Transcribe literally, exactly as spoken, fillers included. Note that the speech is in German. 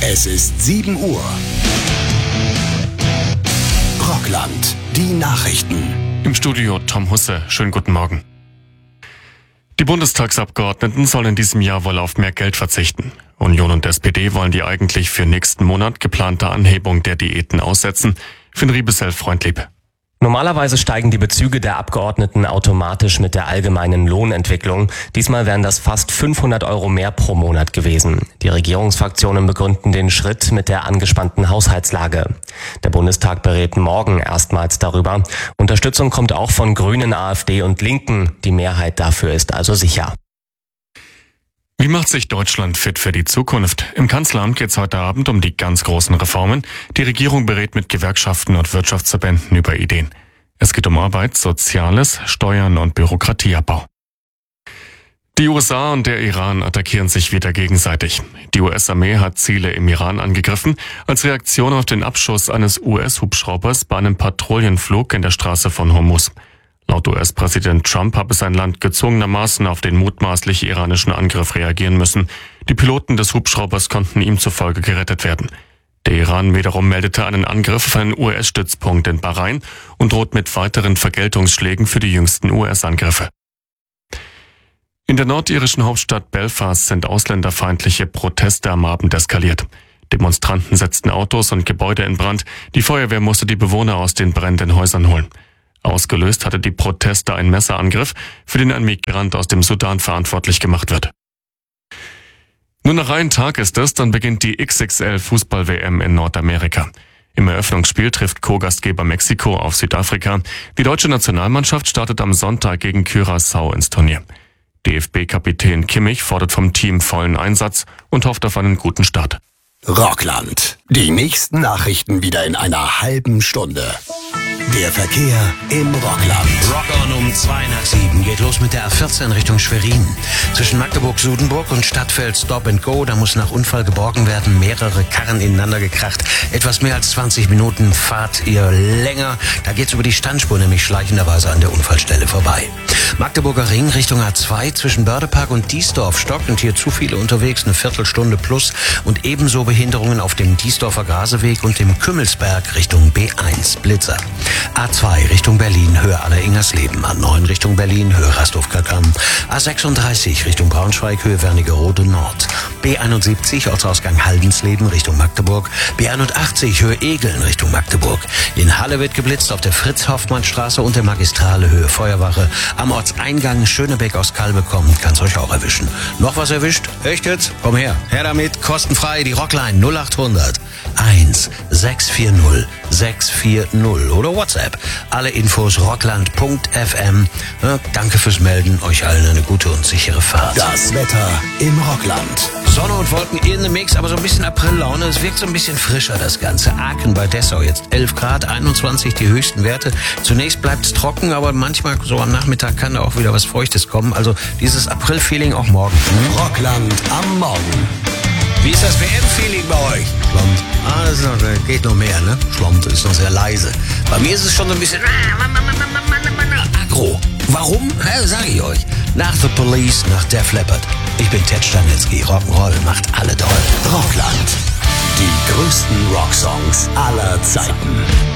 Es ist sieben Uhr. Rockland, die Nachrichten. Im Studio Tom Husse. Schönen guten Morgen. Die Bundestagsabgeordneten sollen in diesem Jahr wohl auf mehr Geld verzichten. Union und S P D wollen die eigentlich für nächsten Monat geplante Anhebung der Diäten aussetzen. Finn Riebesell, freundlieb. Normalerweise steigen die Bezüge der Abgeordneten automatisch mit der allgemeinen Lohnentwicklung. Diesmal wären das fast fünfhundert Euro mehr pro Monat gewesen. Die Regierungsfraktionen begründen den Schritt mit der angespannten Haushaltslage. Der Bundestag berät morgen erstmals darüber. Unterstützung kommt auch von Grünen, AfD und Linken. Die Mehrheit dafür ist also sicher. Wie macht sich Deutschland fit für die Zukunft? Im Kanzleramt geht es heute Abend um die ganz großen Reformen. Die Regierung berät mit Gewerkschaften und Wirtschaftsverbänden über Ideen. Es geht um Arbeit, Soziales, Steuern und Bürokratieabbau. Die U S A und der Iran attackieren sich wieder gegenseitig. Die U S-Armee hat Ziele im Iran angegriffen, als Reaktion auf den Abschuss eines U S-Hubschraubers bei einem Patrouillenflug in der Straße von Hormuz. Laut U S-Präsident Trump habe sein Land gezwungenermaßen auf den mutmaßlich iranischen Angriff reagieren müssen. Die Piloten des Hubschraubers konnten ihm zufolge gerettet werden. Der Iran wiederum meldete einen Angriff auf einen U S-Stützpunkt in Bahrain und droht mit weiteren Vergeltungsschlägen für die jüngsten U S-Angriffe. In der nordirischen Hauptstadt Belfast sind ausländerfeindliche Proteste am Abend eskaliert. Demonstranten setzten Autos und Gebäude in Brand. Die Feuerwehr musste die Bewohner aus den brennenden Häusern holen. Ausgelöst hatte die Proteste ein Messerangriff, für den ein Migrant aus dem Sudan verantwortlich gemacht wird. Nur noch einen Tag ist es, dann beginnt die X X L-Fußball-W M in Nordamerika. Im Eröffnungsspiel trifft Co-Gastgeber Mexiko auf Südafrika. Die deutsche Nationalmannschaft startet am Sonntag gegen Curaçao ins Turnier. D F B-Kapitän Kimmich fordert vom Team vollen Einsatz und hofft auf einen guten Start. Rockland. Die nächsten Nachrichten wieder in einer halben Stunde. Der Verkehr im Rockland. Rock on um zwei nach sieben geht los mit der A vierzehn Richtung Schwerin. Zwischen Magdeburg-Sudenburg und Stadtfeld Stop and Go, da muss nach Unfall geborgen werden, mehrere Karren ineinander gekracht. Etwas mehr als zwanzig Minuten fahrt ihr länger. Da geht's über die Standspur, nämlich schleichenderweise an der Unfallstelle vorbei. Magdeburger Ring Richtung A zwei zwischen Bördepark und Diesdorf stockend hier zu viele unterwegs, eine Viertelstunde plus und ebenso Behinderungen auf dem Diesdorfer Graseweg und dem Kümmelsberg Richtung B eins Blitzer. A zwei Richtung Berlin, Höhe Aller-Ingersleben. A neun Richtung Berlin, Höhe Rastow-Kackam. A sechsunddreißig Richtung Braunschweig, Höhe Wernigerode Nord. B einundsiebzig Ortsausgang Haldensleben Richtung Magdeburg. B einundachtzig Höhe Egeln Richtung Magdeburg. In Halle wird geblitzt auf der Fritz-Hoffmann-Straße und der Magistrale Höhe Feuerwache. Am Ortseingang Schönebeck aus Kalbe kommt, kann's euch auch erwischen. Noch was erwischt? Echt jetzt? Komm her. Her damit, kostenfrei, die Rockline null achthundert eins sechs vier null sechs vier null oder WhatsApp. Alle Infos rockland punkt f m. Ja, danke fürs Melden. Euch allen eine gute und sichere Fahrt. Das Wetter im Rockland. Sonne und Wolken in the Mix, aber so ein bisschen Aprillaune. Es wirkt so ein bisschen frischer, das Ganze. Aachen bei Dessau jetzt elf Grad, einundzwanzig die höchsten Werte. Zunächst bleibt es trocken, aber manchmal so am Nachmittag kann da auch wieder was Feuchtes kommen. Also dieses April-Feeling auch morgen. Rockland am Morgen. Wie ist das W M-Feeling bei euch? Schlond. Ah, das ist noch, geht noch mehr, ne? Schlond ist noch sehr leise. Bei mir ist es schon so ein bisschen aggro. Warum? Ja, sag ich euch. Nach The Police, nach Def Leppard. Ich bin Ted Stanitzky. Rock'n'Roll macht alle toll. Rockland. Die größten Rocksongs aller Zeiten.